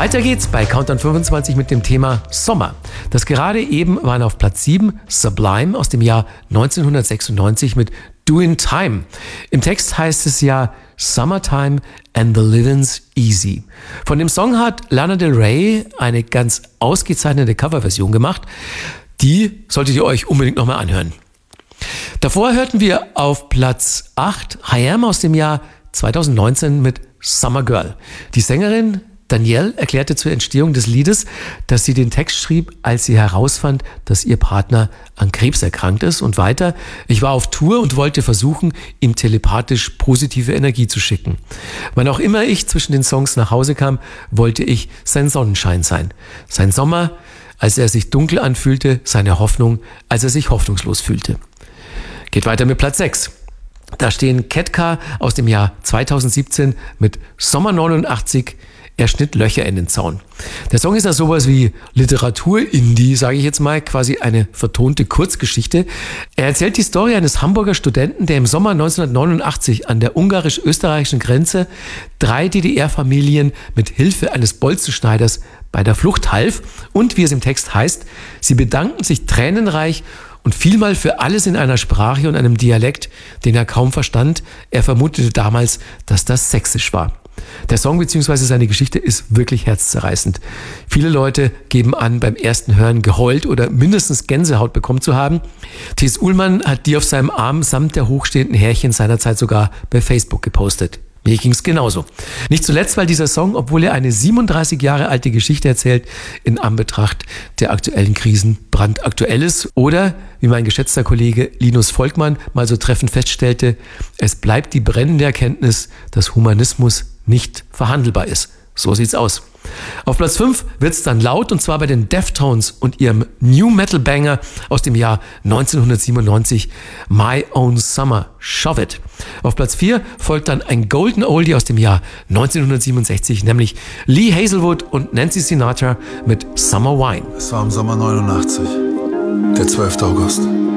Weiter geht's bei Countdown 25 mit dem Thema Sommer. Das gerade eben waren auf Platz 7 Sublime aus dem Jahr 1996 mit Doin' Time. Im Text heißt es ja Summertime and the living's easy. Von dem Song hat Lana Del Rey eine ganz ausgezeichnete Coverversion gemacht. Die solltet ihr euch unbedingt nochmal anhören. Davor hörten wir auf Platz 8 I.Am aus dem Jahr 2019 mit Summer Girl. Die Sängerin Danielle erklärte zur Entstehung des Liedes, dass sie den Text schrieb, als sie herausfand, dass ihr Partner an Krebs erkrankt ist. Und weiter: Ich war auf Tour und wollte versuchen, ihm telepathisch positive Energie zu schicken. Wann auch immer ich zwischen den Songs nach Hause kam, wollte ich sein Sonnenschein sein. Sein Sommer, als er sich dunkel anfühlte, seine Hoffnung, als er sich hoffnungslos fühlte. Geht weiter mit Platz 6. Da stehen Ketka aus dem Jahr 2017 mit Sommer 89. Er schnitt Löcher in den Zaun. Der Song ist ja sowas wie Literatur-Indie, sage ich jetzt mal, quasi eine vertonte Kurzgeschichte. Er erzählt die Story eines Hamburger Studenten, der im Sommer 1989 an der ungarisch-österreichischen Grenze 3 DDR-Familien mit Hilfe eines Bolzenschneiders bei der Flucht half. Und wie es im Text heißt, sie bedankten sich tränenreich und vielmal für alles in einer Sprache und einem Dialekt, den er kaum verstand. Er vermutete damals, dass das sächsisch war. Der Song bzw. seine Geschichte ist wirklich herzzerreißend. Viele Leute geben an, beim ersten Hören geheult oder mindestens Gänsehaut bekommen zu haben. T.S. Ullmann hat die auf seinem Arm samt der hochstehenden Härchen seinerzeit sogar bei Facebook gepostet. Mir ging's genauso. Nicht zuletzt, weil dieser Song, obwohl er eine 37 Jahre alte Geschichte erzählt, in Anbetracht der aktuellen Krisen brandaktuell ist. Oder, wie mein geschätzter Kollege Linus Volkmann mal so treffend feststellte, es bleibt die brennende Erkenntnis, dass Humanismus nicht verhandelbar ist. So sieht's aus. Auf Platz 5 wird's dann laut, und zwar bei den Deftones und ihrem New Metal Banger aus dem Jahr 1997, My Own Summer, Shove It. Auf Platz 4 folgt dann ein Golden Oldie aus dem Jahr 1967, nämlich Lee Hazelwood und Nancy Sinatra mit Summer Wine. Es war im Sommer 89, der 12. August.